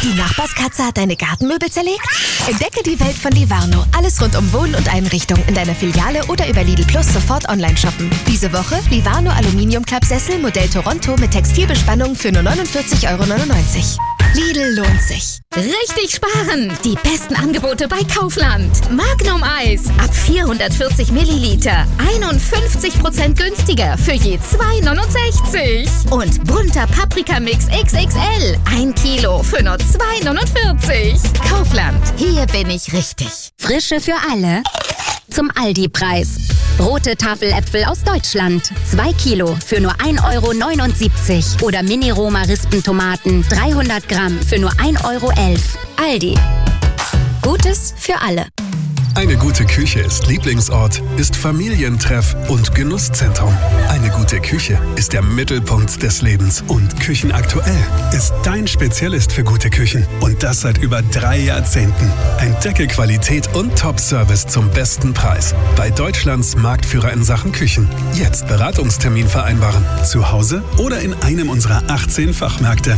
Die Nachbarskatze hat deine Gartenmöbel zerlegt? Entdecke die Welt von Livarno. Alles rund um Wohn- und Einrichtung in deiner Filiale oder über Lidl Plus sofort online shoppen. Diese Woche Livarno Aluminiumklappsessel Modell Toronto mit Textilbespannung für nur 49,99 € Lidl lohnt sich. Richtig sparen! Die besten Angebote bei Kaufland. Magnum Eis ab 440 Milliliter. 51% günstiger für je 2,69 €. Und bunter Paprikamix XXL. 1 Kilo für nur 2,49 €. Kaufland. Hier bin ich richtig. Frische für alle. Zum Aldi-Preis. Rote Tafeläpfel aus Deutschland. 2 Kilo für nur 1,79 € Oder Mini-Roma-Rispentomaten 300 Gramm für nur 1,11 € Aldi. Gutes für alle. Eine gute Küche ist Lieblingsort, ist Familientreff und Genusszentrum. Eine gute Küche ist der Mittelpunkt des Lebens. Und Küchenaktuell ist dein Spezialist für gute Küchen. Und das seit über 3 Jahrzehnten. Entdecke Qualität und Top-Service zum besten Preis. Bei Deutschlands Marktführer in Sachen Küchen. Jetzt Beratungstermin vereinbaren. Zu Hause oder in einem unserer 18 Fachmärkte.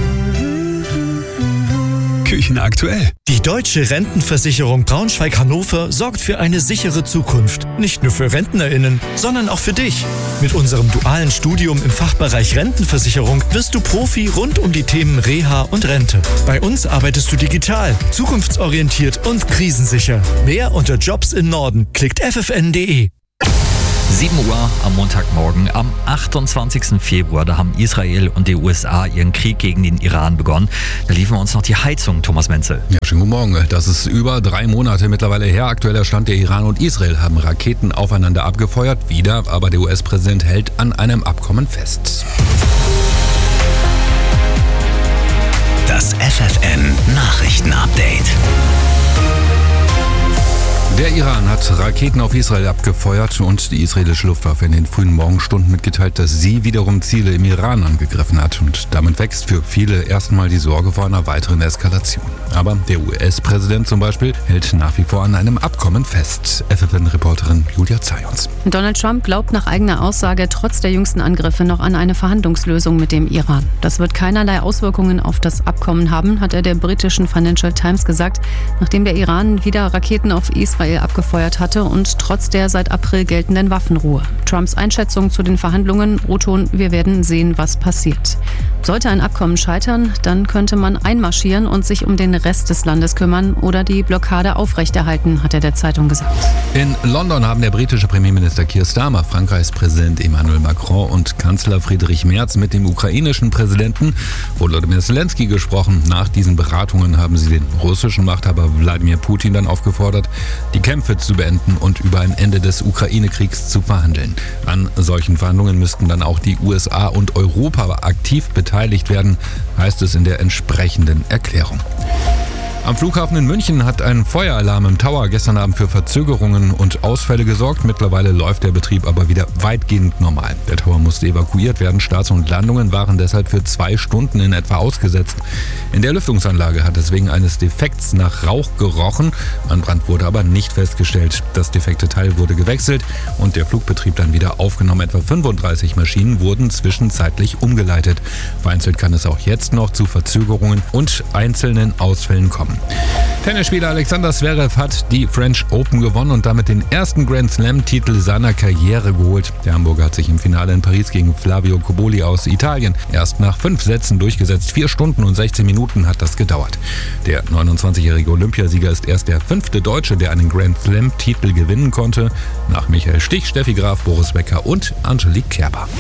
Küchenaktuell. Die Deutsche Rentenversicherung Braunschweig-Hannover sorgt für eine sichere Zukunft. Nicht nur für RentnerInnen, sondern auch für dich. Mit unserem dualen Studium im Fachbereich Rentenversicherung wirst du Profi rund um die Themen Reha und Rente. Bei uns arbeitest du digital, zukunftsorientiert und krisensicher. Mehr unter Jobs im Norden. Klickt ffn.de. 7 Uhr am Montagmorgen, am 28. Februar, da haben Israel und die USA ihren Krieg gegen den Iran begonnen. Da liefen wir uns noch die Heizung, Thomas Menzel. Ja, schönen guten Morgen. Das ist über 3 Monate mittlerweile her. Aktueller Stand: der Iran und Israel haben Raketen aufeinander abgefeuert. Wieder, aber der US-Präsident hält an einem Abkommen fest. Das FFN-Nachrichten-Update. Der Iran hat Raketen auf Israel abgefeuert und die israelische Luftwaffe in den frühen Morgenstunden mitgeteilt, dass sie wiederum Ziele im Iran angegriffen hat. Und damit wächst für viele erstmal die Sorge vor einer weiteren Eskalation. Aber der US-Präsident zum Beispiel hält nach wie vor an einem Abkommen fest. FFN-Reporterin Julia Zajons. Donald Trump glaubt nach eigener Aussage trotz der jüngsten Angriffe noch an eine Verhandlungslösung mit dem Iran. Das wird keinerlei Auswirkungen auf das Abkommen haben, hat er der britischen Financial Times gesagt, nachdem der Iran wieder Raketen auf Israel abgefeuert hatte und trotz der seit April geltenden Waffenruhe. Trumps Einschätzung zu den Verhandlungen: O-Ton, wir werden sehen, was passiert. Sollte ein Abkommen scheitern, dann könnte man einmarschieren und sich um den Rest des Landes kümmern oder die Blockade aufrechterhalten, hat er der Zeitung gesagt. In London haben der britische Premierminister Keir Starmer, Frankreichs Präsident Emmanuel Macron und Kanzler Friedrich Merz mit dem ukrainischen Präsidenten Volodymyr Zelensky gesprochen. Nach diesen Beratungen haben sie den russischen Machthaber Wladimir Putin dann aufgefordert, die Kämpfe zu beenden und über ein Ende des Ukraine-Kriegs zu verhandeln. An solchen Verhandlungen müssten dann auch die USA und Europa aktiv beteiligt werden, heißt es in der entsprechenden Erklärung. Am Flughafen in München hat ein Feueralarm im Tower gestern Abend für Verzögerungen und Ausfälle gesorgt. Mittlerweile läuft der Betrieb aber wieder weitgehend normal. Der Tower musste evakuiert werden. Starts und Landungen waren deshalb für 2 Stunden in etwa ausgesetzt. In der Lüftungsanlage hat es wegen eines Defekts nach Rauch gerochen. Ein Brand wurde aber nicht festgestellt. Das defekte Teil wurde gewechselt und der Flugbetrieb dann wieder aufgenommen. Etwa 35 Maschinen wurden zwischenzeitlich umgeleitet. Vereinzelt kann es auch jetzt noch zu Verzögerungen und einzelnen Ausfällen kommen. Tennisspieler Alexander Zverev hat die French Open gewonnen und damit den ersten Grand Slam-Titel seiner Karriere geholt. Der Hamburger hat sich im Finale in Paris gegen Flavio Cobolli aus Italien erst nach 5 Sätzen durchgesetzt. 4 Stunden und 16 Minuten hat das gedauert. Der 29-jährige Olympiasieger ist erst der 5. Deutsche, der einen Grand Slam-Titel gewinnen konnte, nach Michael Stich, Steffi Graf, Boris Becker und Angelique Kerber.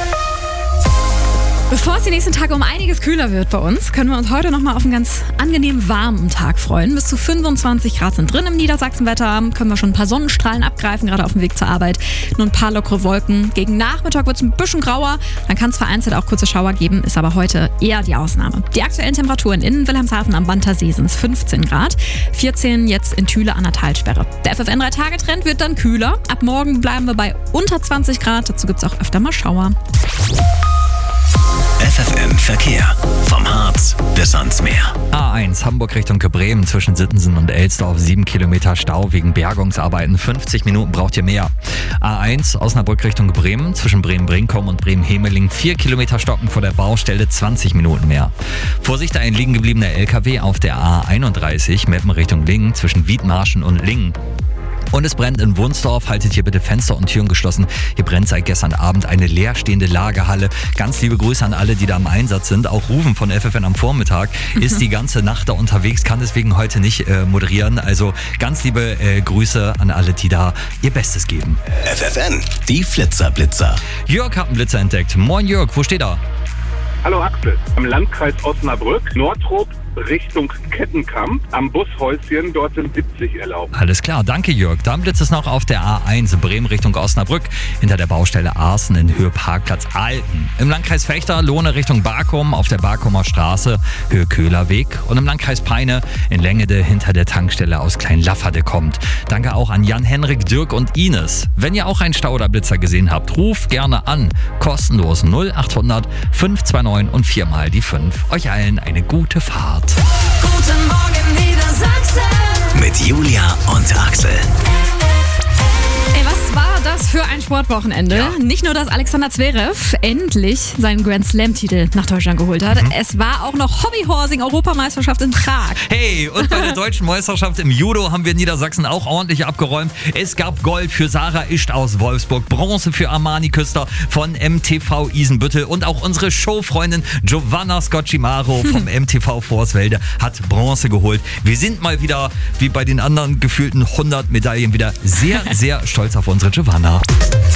Bevor es die nächsten Tage um einiges kühler wird bei uns, können wir uns heute nochmal auf einen ganz angenehm warmen Tag freuen. Bis zu 25 Grad sind drin im Niedersachsenwetter. Können wir schon ein paar Sonnenstrahlen abgreifen, gerade auf dem Weg zur Arbeit. Nur ein paar lockere Wolken. Gegen Nachmittag wird es ein bisschen grauer. Dann kann es vereinzelt auch kurze Schauer geben, ist aber heute eher die Ausnahme. Die aktuellen Temperaturen in Wilhelmshaven am Bantersee sind 15 Grad. 14 jetzt in Thüle an der Talsperre. Der FFN 3-Tage-Trend wird dann kühler. Ab morgen bleiben wir bei unter 20 Grad. Dazu gibt es auch öfter mal Schauer. FFN Verkehr. Vom Harz bis ans Meer. A1 Hamburg Richtung Bremen zwischen Sittensen und Elsdorf 7 Kilometer Stau wegen Bergungsarbeiten. 50 Minuten braucht ihr mehr. A1 Osnabrück Richtung Bremen zwischen Bremen-Brinkum und Bremen-Hemeling 4 Kilometer stocken vor der Baustelle, 20 Minuten mehr. Vorsicht, ein liegen gebliebener LKW auf der A31, Meppen Richtung Lingen, zwischen Wiedmarschen und Lingen. Und es brennt in Wunsdorf. Haltet hier bitte Fenster und Türen geschlossen. Hier brennt seit gestern Abend eine leerstehende Lagerhalle. Ganz liebe Grüße an alle, die da im Einsatz sind. Auch Rufen von FFN am Vormittag ist die ganze Nacht da unterwegs, kann deswegen heute nicht moderieren. Also ganz liebe Grüße an alle, die da ihr Bestes geben. FFN, die Flitzer-Blitzer. Jörg hat einen Blitzer entdeckt. Moin Jörg, wo steht er? Hallo Axel, am Landkreis Osnabrück, Nordrup Richtung Kettenkamp, am Bushäuschen, dort sind 70 erlaubt. Alles klar, danke Jörg. Dann blitzt es noch auf der A1 Bremen Richtung Osnabrück, hinter der Baustelle Arsen in Höhe Parkplatz Alten. Im Landkreis Vechta, Lohne Richtung Barkum, auf der Barkumer Straße, Höhe Köhlerweg. Und im Landkreis Peine in Längede hinter der Tankstelle aus Kleinlafferde kommt. Danke auch an Jan, Henrik, Dirk und Ines. Wenn ihr auch einen Stau oder Blitzer gesehen habt, ruft gerne an. Kostenlos 0800 529 und 4 mal die 5. Euch allen eine gute Fahrt. Guten Morgen Niedersachsen. Mit Julia und Axel. Ey, was war das für ein Sportwochenende? Ja. Nicht nur, dass Alexander Zverev endlich seinen Grand Slam-Titel nach Deutschland geholt hat. Es war auch noch Hobbyhorsing-Europameisterschaft in Prag. Hey, und bei der deutschen Meisterschaft im Judo haben wir Niedersachsen auch ordentlich abgeräumt. Es gab Gold für Sarah Ischt aus Wolfsburg, Bronze für Armani Küster von MTV Isenbüttel und auch unsere Showfreundin Giovanna Scocimaro vom MTV Vorswelde hat Bronze geholt. Wir sind mal wieder, wie bei den anderen gefühlten 100 Medaillen, wieder sehr, sehr stolz auf unsere Giovanna.